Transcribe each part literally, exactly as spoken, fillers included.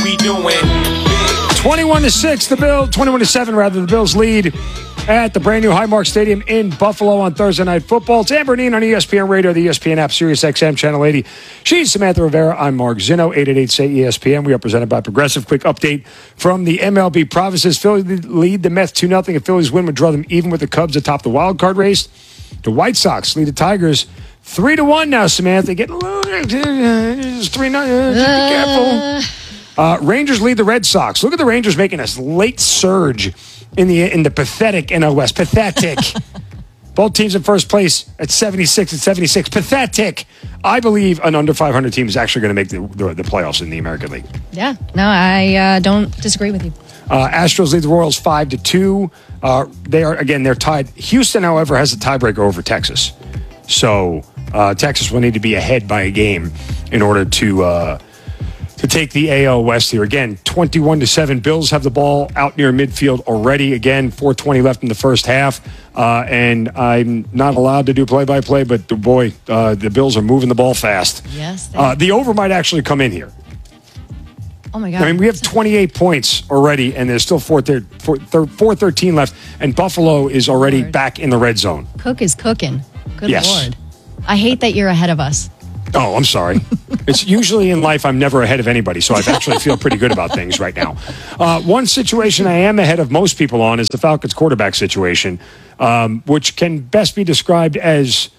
we doing? twenty-one to six, the Bills, twenty-one to seven, rather, the Bills lead at the brand new Highmark Stadium in Buffalo on Thursday Night Football. It's Amber Neen on E S P N Radio, the E S P N app, Sirius X M, Channel eighty. She's Samantha Rivera. I'm Mark Zinno, eight eight eight, S A Y, E S P N. We are presented by Progressive. Quick update from the M L B provinces. Philly lead the Mets two nothing. If Philly's win would draw them even with the Cubs atop the wild card race. The White Sox lead the Tigers three to one now, Samantha. Getting a little... It's three nothing. Be careful. Uh, Rangers lead the Red Sox. Look at the Rangers making a late surge in the in the pathetic N L West. Pathetic. Both teams in first place at seventy-six and seventy-six. Pathetic. I believe an under five hundred team is actually going to make the, the, the playoffs in the American League. Yeah. No, I uh, don't disagree with you. Uh, Astros lead the Royals five to two. Uh, they are, again, they're tied. Houston, however, has a tiebreaker over Texas. So uh, Texas will need to be ahead by a game in order to... Uh, to take the A L West here. Again, twenty-one to seven. Bills have the ball out near midfield already. Again, four twenty left in the first half. Uh, and I'm not allowed to do play-by-play, but the boy, uh, the Bills are moving the ball fast. Yes. Uh, the over might actually come in here. Oh, my God. I mean, we have twenty-eight points already, and there's still four thirteen left, and Buffalo is already Lord. back in the red zone. Cook is cooking. Good Yes. Lord. I hate that you're ahead of us. Oh, I'm sorry. It's usually in life I'm never ahead of anybody, so I actually feel pretty good about things right now. Uh, one situation I am ahead of most people on is the Falcons quarterback situation, um, which can best be described as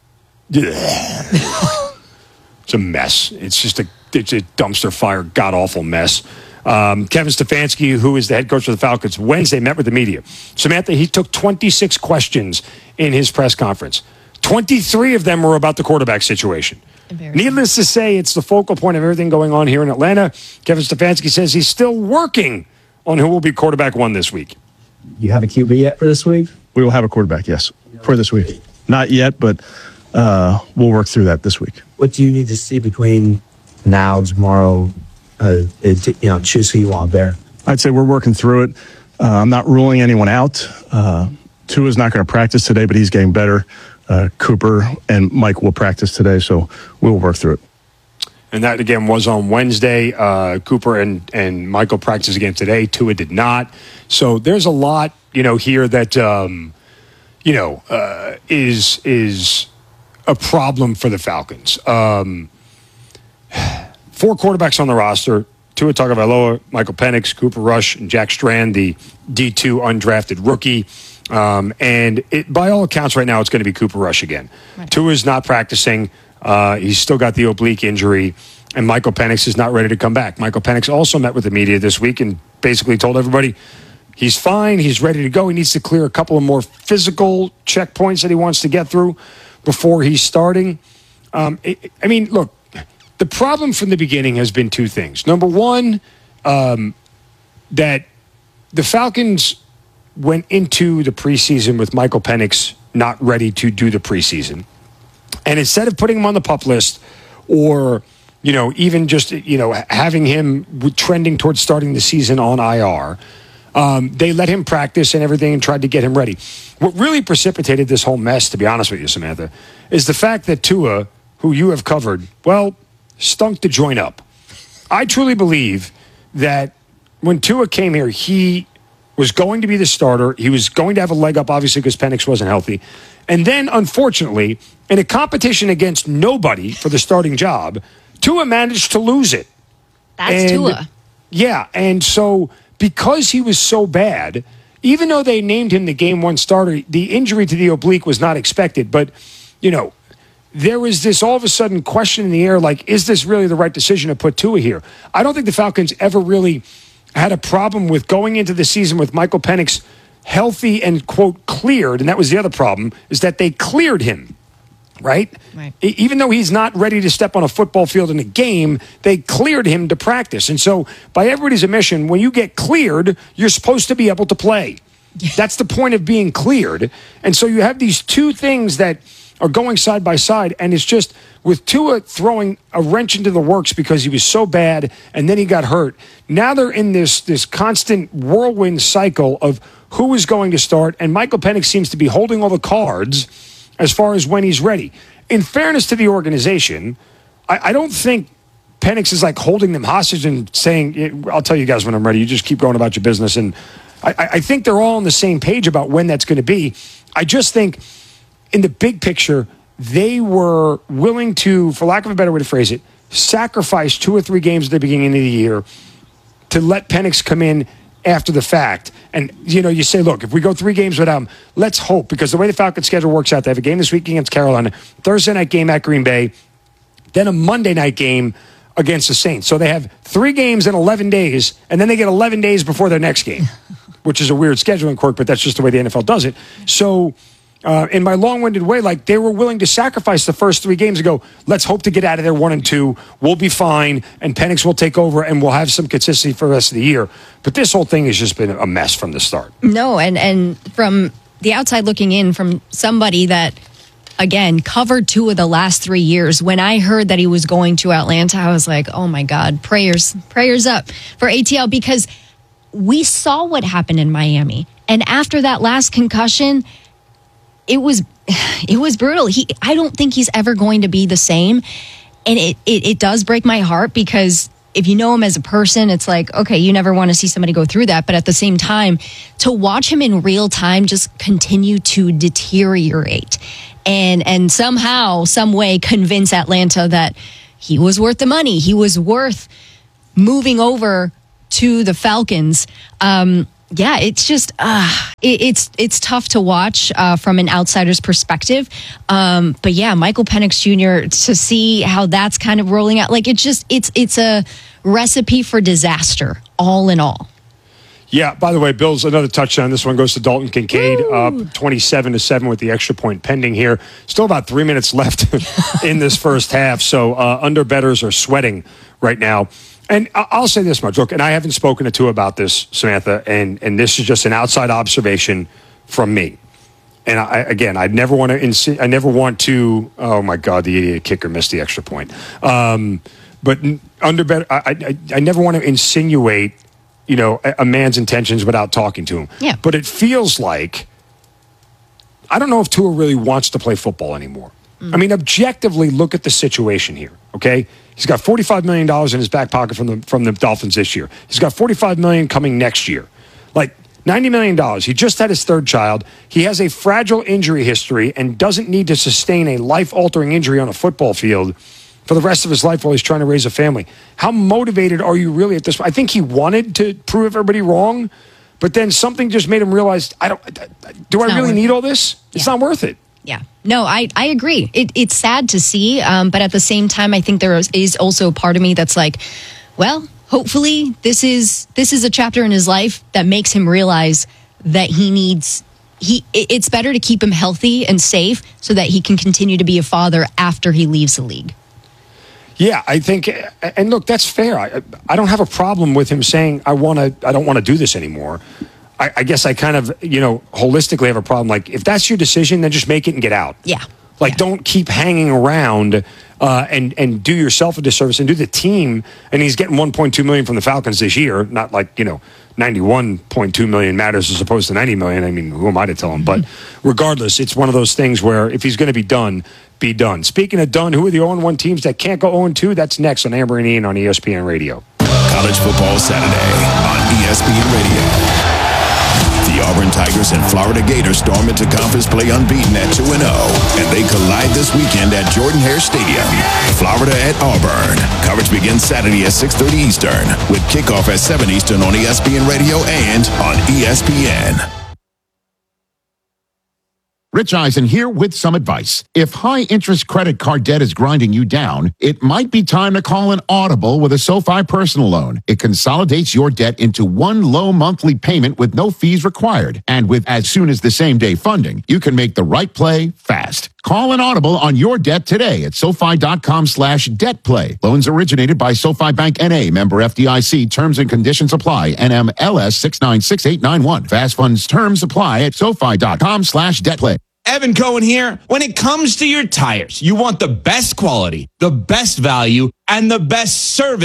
it's a mess. It's just a, it's a dumpster fire, god-awful mess. Um, Kevin Stefanski, who is the head coach of the Falcons, Wednesday met with the media. Samantha, he took twenty-six questions in his press conference. twenty-three of them were about the quarterback situation. Needless to say, it's the focal point of everything going on here in Atlanta. Kevin Stefanski says he's still working on who will be quarterback one this week. You have a Q B yet for this week? We will have a quarterback, yes, for this week. Not yet, but uh, we'll work through that this week. What do you need to see between now, tomorrow, uh, to, you know, choose who you want there? I'd say we're working through it. Uh, I'm not ruling anyone out. Uh, Tua's not going to practice today, but he's getting better. Uh, Cooper and Mike will practice today, so we'll work through it. And that, again, was on Wednesday. Uh, Cooper and, and Michael practiced again today. Tua did not. So there's a lot, you know, here that, um, you know, uh, is is a problem for the Falcons. Um, four quarterbacks on the roster. Tua Tagovailoa, Michael Penix, Cooper Rush, and Jack Strand, the D two undrafted rookie. Um, and it, by all accounts right now, it's going to be Cooper Rush again. Right. Tua's not practicing. Uh, he's still got the oblique injury. And Michael Penix is not ready to come back. Michael Penix also met with the media this week and basically told everybody he's fine. He's ready to go. He needs to clear a couple of more physical checkpoints that he wants to get through before he's starting. Um, it, I mean, look, the problem from the beginning has been two things. Number one, um, that the Falcons went into the preseason with Michael Penix not ready to do the preseason. And instead of putting him on the PUP list or, you know, even just, you know, having him trending towards starting the season on I R, um, they let him practice and everything and tried to get him ready. What really precipitated this whole mess, to be honest with you, Samantha, is the fact that Tua, who you have covered, well, stunk to join up. I truly believe that when Tua came here, he was going to be the starter. He was going to have a leg up, obviously, because Penix wasn't healthy. And then, unfortunately, in a competition against nobody for the starting job, Tua managed to lose it. That's and, Tua. Yeah, and so because he was so bad, even though they named him the game one starter, the injury to the oblique was not expected. But, you know, there was this all of a sudden question in the air, like, is this really the right decision to put Tua here? I don't think the Falcons ever really had a problem with going into the season with Michael Penix healthy and, quote, cleared. And that was the other problem, is that they cleared him, right? Right. E- even though he's not ready to step on a football field in a game, they cleared him to practice. And so by everybody's admission, when you get cleared, you're supposed to be able to play. Yeah. That's the point of being cleared. And so you have these two things that are going side by side, and it's just with Tua throwing a wrench into the works because he was so bad and then he got hurt. Now they're in this this constant whirlwind cycle of who is going to start, and Michael Penix seems to be holding all the cards as far as when he's ready. In fairness to the organization, I, I don't think Penix is like holding them hostage and saying, I'll tell you guys when I'm ready. You just keep going about your business. And I, I think they're all on the same page about when that's going to be. I just think in the big picture, they were willing to, for lack of a better way to phrase it, sacrifice two or three games at the beginning of the year to let Penix come in after the fact. And, you know, you say, look, if we go three games without him, let's hope, because the way the Falcons schedule works out, they have a game this week against Carolina, Thursday night game at Green Bay, then a Monday night game against the Saints. So they have three games in eleven days, and then they get eleven days before their next game, which is a weird scheduling quirk, but that's just the way the N F L does it. So uh, in my long-winded way, like they were willing to sacrifice the first three games and go, let's hope to get out of there one and two. We'll be fine, and Penix will take over, and we'll have some consistency for the rest of the year. But this whole thing has just been a mess from the start. No, and, and from the outside looking in, from somebody that, again, covered two of the last three years, when I heard that he was going to Atlanta, I was like, oh my God, prayers, prayers up for A T L, because we saw what happened in Miami. And after that last concussion, it was it was brutal. He I don't think he's ever going to be the same. And it, it, it does break my heart, because if you know him as a person, it's like, okay, you never want to see somebody go through that. But at the same time, to watch him in real time just continue to deteriorate and and somehow, some way convince Atlanta that he was worth the money. He was worth moving over to the Falcons. Um, yeah, it's just uh, it, it's it's tough to watch uh, from an outsider's perspective. Um, but yeah, Michael Penix Junior, to see how that's kind of rolling out, like it's just it's it's a recipe for disaster, all in all. Yeah, by the way, Bills, another touchdown. This one goes to Dalton Kincaid, up twenty-seven to seven with the extra point pending here. Still about three minutes left in this first half, so uh, under bettors are sweating right now. And I'll say this much, look, and I haven't spoken to Tua about this, Samantha, and, and this is just an outside observation from me. And I, again, I never want to, insi- I never want to. Oh my God, the idiot kicker missed the extra point. Um, but under better, I, I, I never want to insinuate, you know, a, a man's intentions without talking to him. Yeah. But it feels like, I don't know if Tua really wants to play football anymore. Mm. I mean, objectively, look at the situation here. Okay, he's got forty-five million dollars in his back pocket from the from the Dolphins this year. He's got forty-five million dollars coming next year. Like ninety million dollars. He just had his third child. He has a fragile injury history and doesn't need to sustain a life-altering injury on a football field for the rest of his life while he's trying to raise a family. How motivated are you really at this? I think he wanted to prove everybody wrong, but then something just made him realize, I don't. Do I really need all this? It's not worth it. Yeah. No, I, I agree. It, it's sad to see, um, but at the same time, I think there is, is also a part of me that's like, well, hopefully this is this is a chapter in his life that makes him realize that he needs he. It's better to keep him healthy and safe so that he can continue to be a father after he leaves the league. Yeah, I think, and look, that's fair. I, I don't have a problem with him saying, I want to. I don't want to do this anymore. I, I guess I kind of, you know, holistically have a problem. Like, if that's your decision, then just make it and get out. Yeah. Like, yeah. don't keep hanging around uh, and and do yourself a disservice and do the team. And he's getting one point two million dollars from the Falcons this year. Not like, you know, ninety-one point two million dollars matters as opposed to ninety million dollars. I mean, who am I to tell him? But regardless, it's one of those things where if he's going to be done, be done. Speaking of done, who are the oh and one teams that can't go oh and two? That's next on Amber and Ian on E S P N Radio. College Football Saturday on E S P N Radio. The Auburn Tigers and Florida Gators storm into conference play unbeaten at two and oh, and they collide this weekend at Jordan-Hare Stadium. Florida at Auburn. Coverage begins Saturday at six thirty Eastern, with kickoff at seven Eastern on E S P N Radio and on E S P N. Rich Eisen here with some advice. If high-interest credit card debt is grinding you down, it might be time to call an Audible with a SoFi personal loan. It consolidates your debt into one low monthly payment with no fees required. And with as soon as the same-day funding, you can make the right play fast. Call an Audible on your debt today at SoFi.com slash debt play. Loans originated by SoFi Bank N A, member F D I C. Terms and conditions apply. N M L S six nine six eight nine one. Fast funds terms apply at SoFi.com slash debt play. Evan Cohen here. When it comes to your tires, you want the best quality, the best value, and the best service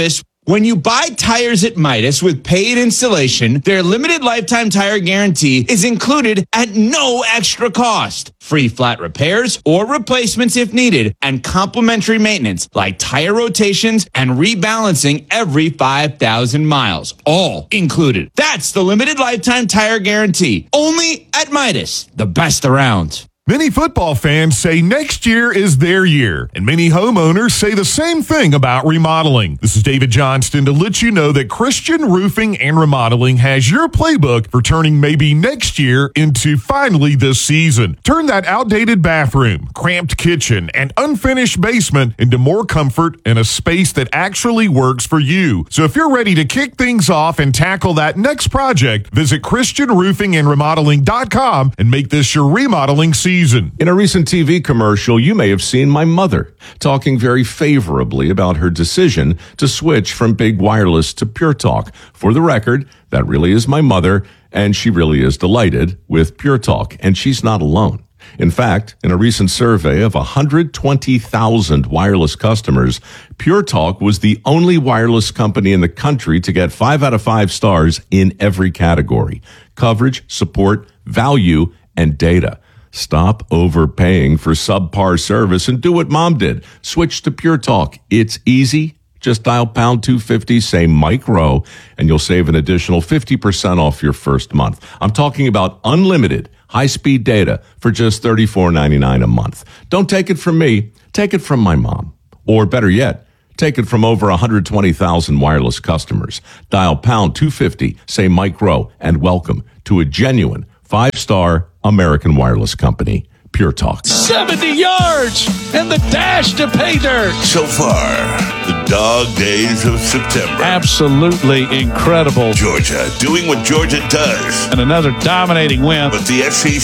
When you buy tires at Midas with paid installation, their limited lifetime tire guarantee is included at no extra cost. Free flat repairs or replacements if needed, and complimentary maintenance like tire rotations and rebalancing every five thousand miles. All included. That's the limited lifetime tire guarantee. Only at Midas, the best around. Many football fans say next year is their year, and many homeowners say the same thing about remodeling. This is David Johnston to let you know that Christian Roofing and Remodeling has your playbook for turning maybe next year into finally this season. Turn that outdated bathroom, cramped kitchen, and unfinished basement into more comfort and a space that actually works for you. So if you're ready to kick things off and tackle that next project, visit Christian Roofing and Remodeling dot com and make this your remodeling season. In a recent T V commercial, you may have seen my mother talking very favorably about her decision to switch from Big Wireless to Pure Talk. For the record, that really is my mother, and she really is delighted with Pure Talk, and she's not alone. In fact, in a recent survey of one hundred twenty thousand wireless customers, Pure Talk was the only wireless company in the country to get five out of five stars in every category: coverage, support, value, and data. Stop overpaying for subpar service and do what Mom did. Switch to Pure Talk. It's easy. Just dial pound two fifty, say Mike Rowe, and you'll save an additional fifty percent off your first month. I'm talking about unlimited high-speed data for just thirty-four ninety-nine a month. Don't take it from me. Take it from my mom. Or better yet, take it from over one hundred twenty thousand wireless customers. Dial pound two fifty, say Mike Rowe, and welcome to a genuine five-star American wireless company, Pure Talk. seventy yards and the dash to pay dirt. So far, the dog days of September. Absolutely incredible. Georgia doing what Georgia does. And another dominating win. But the S E C